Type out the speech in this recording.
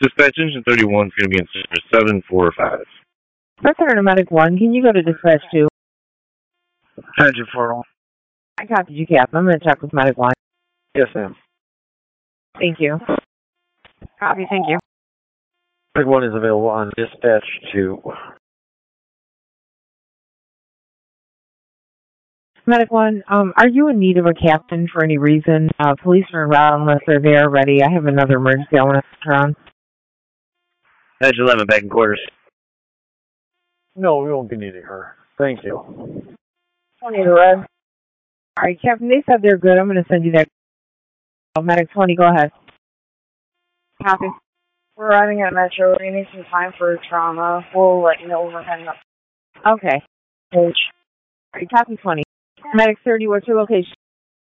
Dispatch engine 31 is going to be in service 745. Press center to Medic 1. Can you go to Dispatch 2? Engine 41. I copied you, Cap. I'm going to check with Medic 1. Yes, ma'am. Thank you. Copy, thank you. Medic 1 is available on Dispatch 2. Medic 1, are you in need of a captain for any reason? Police are en route unless they're there already. I have another emergency I want to turn on. Edge 11, back in quarters. No, we won't be needing her. Thank you. 20 to red. All right, Captain, they said they're good. I'm going to send you that. Medic 20, go ahead. Copy. We're arriving at Metro. We need some time for trauma. We'll let you know when we're heading up. Okay. Page. All right, copy 20. Medic 30, what's your location?